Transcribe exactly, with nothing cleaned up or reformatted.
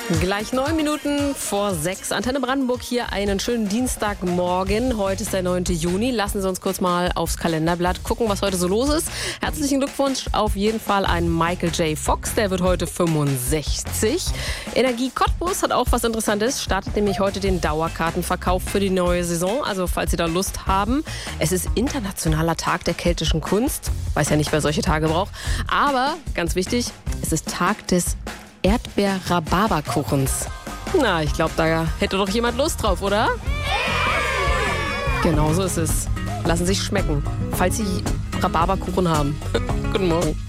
Gleich neun Minuten vor sechs. Antenne Brandenburg hier einen schönen Dienstagmorgen. Heute ist der neunte Juni. Lassen Sie uns kurz mal aufs Kalenderblatt gucken, was heute so los ist. Herzlichen Glückwunsch auf jeden Fall an Michael J. Fox. Der wird heute fünfundsechzig. Energie Cottbus hat auch was Interessantes. Startet nämlich heute den Dauerkartenverkauf für die neue Saison. Also falls Sie da Lust haben. Es ist Internationaler Tag der keltischen Kunst. Weiß ja nicht, wer solche Tage braucht. Aber ganz wichtig, es ist Tag des Erdbeer-Rhabarberkuchens. Na, ich glaube, da hätte doch jemand Lust drauf, oder? Genau so ist es. Lassen Sie sich schmecken, falls Sie Rhabarberkuchen haben. Guten Morgen.